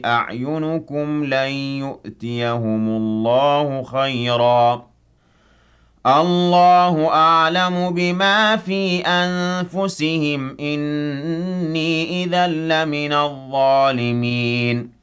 أعينكم لن يؤتيهم الله خيرا الله أعلم بما في أنفسهم إني إذا لمن الظالمين